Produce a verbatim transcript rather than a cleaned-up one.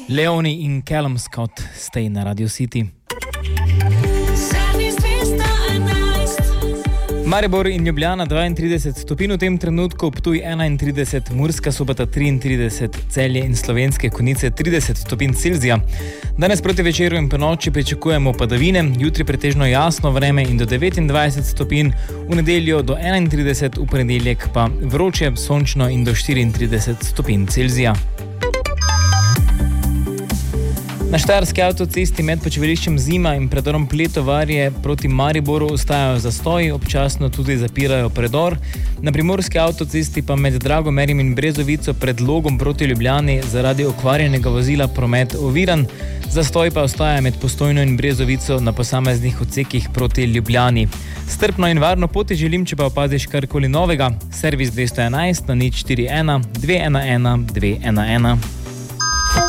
Leoni in Callum Scott, stay na Radio City. Maribor in Ljubljana dvaintrideset stopinj v tem trenutku, Ptuj enaintrideset, Murska Sobota triintrideset, Celje in Slovenske Konjice trideset stopinj Celzija. Danes proti večeru in ponoči pričakujemo padavine, jutri pretežno jasno vreme in do devetindvajset stopinj, v nedeljo do enaintrideset, v ponedeljek pa vroče, sončno in do štiriintrideset stopinj Celzija. Na štajerski avtocesti med počivališčem Zima in predorom Pletovarje proti Mariboru ostajajo zastoji, občasno tudi zapirajo predor. Na primorski avtocesti pa med Dragomerjem in Brezovico pred Logom proti Ljubljani zaradi okvarjenega vozila promet oviran. Zastoj pa ostaja med Postojno in Brezovico na posameznih odsekih proti Ljubljani. Strpno in varno poti želim, če pa opaziš karkoli novega. Servis dvesto enajst na nič štiri ena dve ena ena dve ena ena.